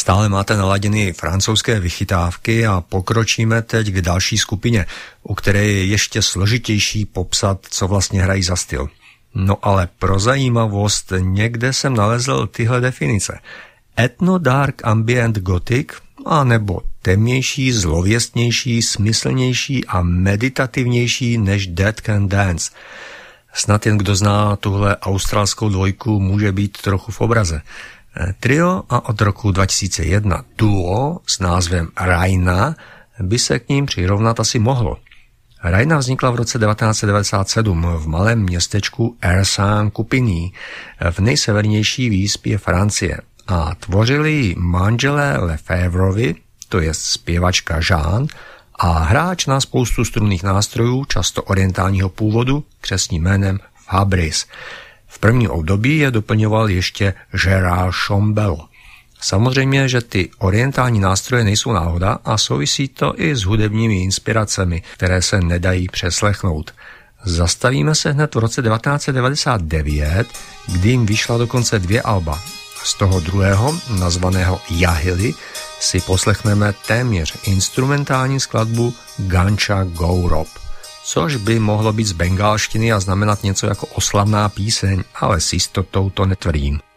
Stále máte naladěny francouzské vychytávky a pokročíme teď k další skupině, u které je ještě složitější popsat, co vlastně hrají za styl. No ale pro zajímavost někde jsem nalezl tyhle definice. Ethno dark ambient gothic, anebo temnější, zlověstnější, smyslnější a meditativnější než Dead Can Dance. Snad jen kdo zná tuhle australskou dvojku, může být trochu v obraze. Trio a od roku 2001 duo s názvem Raina by se k ním přirovnat asi mohlo. Raina vznikla v roce 1997 v malém městečku Ersan-Coupigny v nejsevernější výspě Francie a tvořili ji manželé Lefebvrovi, to je zpěvačka Jeanne, a hráč na spoustu strunných nástrojů, často orientálního původu, křestním jménem Fabrice. V prvním období je doplňoval ještě Gérard Chambel. Samozřejmě, že ty orientální nástroje nejsou náhoda a souvisí to i s hudebními inspiracemi, které se nedají přeslechnout. Zastavíme se hned v roce 1999, kdy jim vyšla dokonce 2 alba. Z toho druhého, nazvaného Yahili, si poslechneme téměř instrumentální skladbu Gancha Gaurav, což by mohlo být z bengálštiny a znamenat něco jako oslavná píseň, ale s jistotou to netvrdím.